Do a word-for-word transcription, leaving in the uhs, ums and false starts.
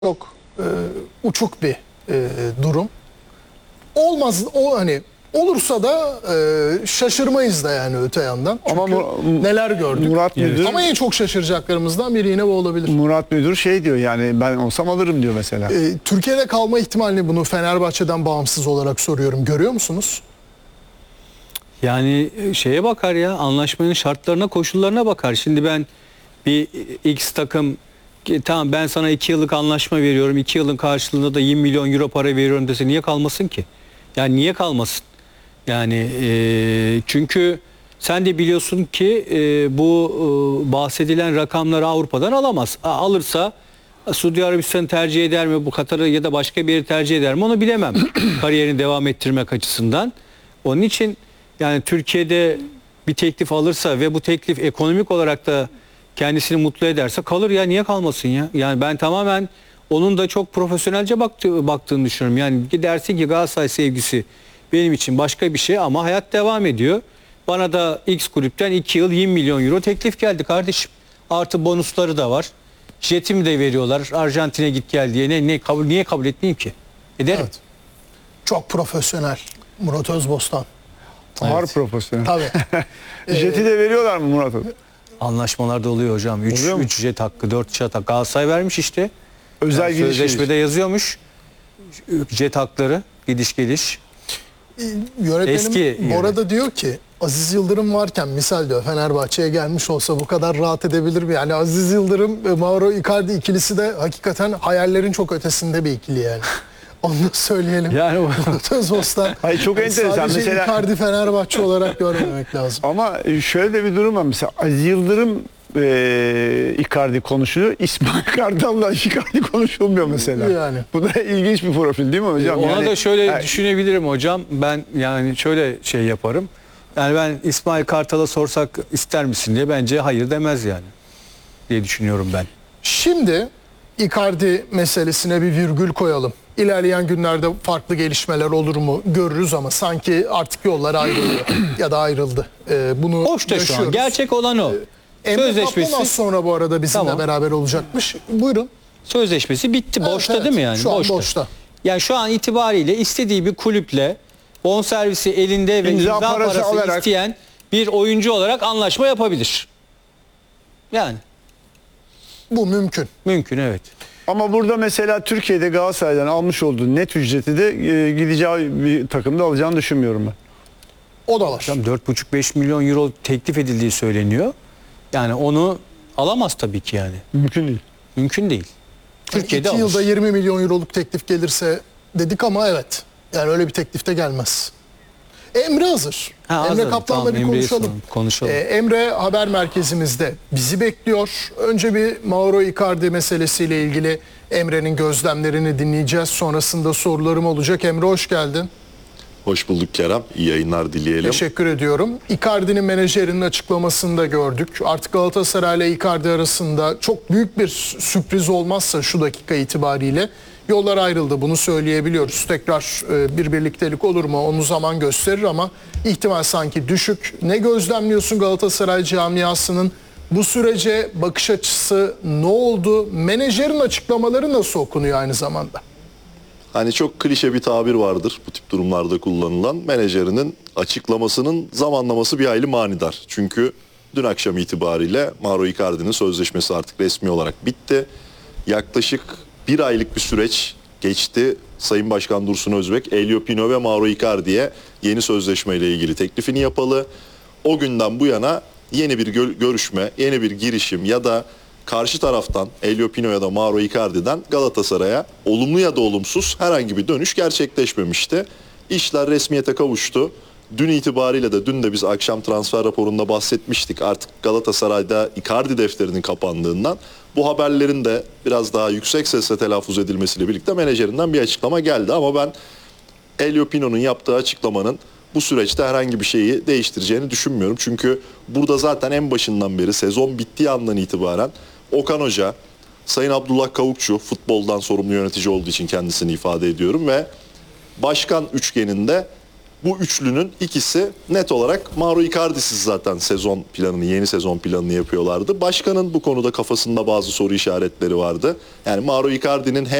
çok e, uçuk bir e, durum. Olmaz o hani olursa da e, şaşırmayız da yani öte yandan. Çünkü Ama Mu- neler gördük. Murat Müdür- Ama en çok şaşıracaklarımızdan biri yine bu olabilir. Murat Müdür şey diyor, yani ben olsam alırım diyor mesela. E, Türkiye'de kalma ihtimalini, bunu Fenerbahçe'den bağımsız olarak soruyorum, görüyor musunuz? Yani şeye bakar ya, anlaşmanın şartlarına, koşullarına bakar. Şimdi ben bir X takım ki tamam ben sana iki yıllık anlaşma veriyorum, iki yılın karşılığında da yirmi milyon euro para veriyorum dese niye kalmasın ki? Yani niye kalmasın? Yani e, çünkü sen de biliyorsun ki e, bu e, bahsedilen rakamları Avrupa'dan alamaz. A, alırsa Suudi Arabistan'ı tercih eder mi, bu Katar'ı ya da başka bir yeri tercih eder mi onu bilemem. Kariyerini devam ettirmek açısından. Onun için yani Türkiye'de bir teklif alırsa ve bu teklif ekonomik olarak da kendisini mutlu ederse kalır ya, niye kalmasın ya? Yani ben tamamen onun da çok profesyonelce baktı, baktığını düşünüyorum. Yani dersin ki Galatasaray sevgisi benim için başka bir şey ama hayat devam ediyor. Bana da X kulüpten iki yıl yirmi milyon euro teklif geldi kardeşim. Artı bonusları da var. Jetimi de veriyorlar. Arjantin'e git gel diye. Ne, ne kabul niye kabul etmeyeyim ki? Ederim. Evet. Çok profesyonel Murat Özbostan. Ağır Evet. profesyonel. Tabii. Jeti de veriyorlar mı Murat'a? Anlaşmalarda oluyor hocam. üç jet hakkı, dört jet hakkı. Galatasaray vermiş işte. Özel Yani gidiş sözleşmede geliş. yazıyormuş. Jet hakları, gidiş geliş. Yönetmenim Eski Bora da diyor ki Aziz Yıldırım varken, misal diyor, Fenerbahçe'ye gelmiş olsa bu kadar rahat edebilir mi? Yani Aziz Yıldırım ve Mauro Icardi ikilisi de hakikaten hayallerin çok ötesinde bir ikili yani. Onu da söyleyelim. Yani o- Murat Özbostan. Hayır, çok enteresan. Sadece Mesela- Icardi Fenerbahçe olarak görmemek lazım. Ama şöyle de bir durum var. Mesela Aziz Yıldırım e, Icardi konuşuluyor. İsmail Kartal'la Icardi konuşulmuyor mesela. Yani. Bu da ilginç bir profil değil mi hocam? Ona Yani- da şöyle Yani- düşünebilirim hocam. Ben yani şöyle şey yaparım. Yani ben İsmail Kartal'a sorsak ister misin diye, bence hayır demez yani diye düşünüyorum ben. Şimdi Icardi meselesine bir virgül koyalım. İlerleyen günlerde farklı gelişmeler olur mu görürüz ama sanki artık yollar ayrılıyor ya da ayrıldı. Ee, bunu Boşta şu an. yaşıyoruz. Gerçek olan o. Emre Sözleşmesi Kaplan az sonra bu arada bizimle Tamam. beraber olacakmış. Buyurun. sözleşmesi bitti. Evet, Boşta evet. değil mi yani? Şu an boşta. Yani şu an itibariyle istediği bir kulüple bonservisi elinde ve İmza imza, parası parası, alarak- isteyen bir oyuncu olarak anlaşma yapabilir. Yani Bu mümkün. mümkün, evet. Ama burada mesela Türkiye'de Galatasaray'dan almış olduğu net ücreti de e, gideceği bir takımda alacağını düşünmüyorum ben. O da var. Hocam dört buçuk beş milyon euro teklif edildiği söyleniyor. Yani onu alamaz tabii ki yani. Mümkün değil. Mümkün değil. Yani Türkiye'de iki alır. yılda yirmi milyon euroluk teklif gelirse dedik ama evet. Yani öyle bir teklif de gelmez. Emre hazır. Ha, Emre hazır. Kaplan'la Tamam, bir Emre'yi konuşalım. soralım, konuşalım. Ee, Emre haber merkezimizde bizi bekliyor. Önce bir Mauro Icardi meselesiyle ilgili Emre'nin gözlemlerini dinleyeceğiz. Sonrasında sorularım olacak. Emre hoş geldin. Hoş bulduk Kerem. İyi yayınlar dileyelim. Teşekkür ediyorum. Icardi'nin menajerinin açıklamasını da gördük. Artık Galatasaray ile Icardi arasında çok büyük bir sürpriz olmazsa şu dakika itibariyle yollar ayrıldı. Bunu söyleyebiliyoruz. Tekrar e, bir birliktelik olur mu onu zaman gösterir ama ihtimal sanki düşük. Ne gözlemliyorsun Galatasaray camiasının? Bu sürece bakış açısı ne oldu? Menajerin açıklamaları nasıl okunuyor aynı zamanda? Hani çok klişe bir tabir vardır bu tip durumlarda kullanılan. Menajerinin açıklamasının zamanlaması bir hayli manidar. Çünkü dün akşam itibariyle Mauro Icardi'nin sözleşmesi artık resmi olarak bitti. Yaklaşık bir aylık bir süreç geçti. Sayın Başkan Dursun Özbek, Elio Pino ve Mauro Icardi'ye yeni sözleşmeyle ilgili teklifini yapalı. O günden bu yana yeni bir gö- görüşme, yeni bir girişim ya da karşı taraftan Elio Pino ya da Mauro Icardi'den Galatasaray'a olumlu ya da olumsuz herhangi bir dönüş gerçekleşmemişti. İşler resmiyete kavuştu. Dün itibariyle de, dün de biz akşam transfer raporunda bahsetmiştik. Artık Galatasaray'da Icardi defterinin kapandığından, bu haberlerin de biraz daha yüksek sesle telaffuz edilmesiyle birlikte menajerinden bir açıklama geldi. Ama ben Elio Pino'nun yaptığı açıklamanın bu süreçte herhangi bir şeyi değiştireceğini düşünmüyorum. Çünkü burada zaten en başından beri, sezon bittiği andan itibaren Okan Hoca, Sayın Abdullah Kavukçu, futboldan sorumlu yönetici olduğu için kendisini ifade ediyorum, ve başkan üçgeninde bu üçlünün ikisi net olarak Mauro Icardi'siz zaten sezon planını, yeni sezon planını yapıyorlardı. Başkanın bu konuda kafasında bazı soru işaretleri vardı. Yani Mauro Icardi'nin hem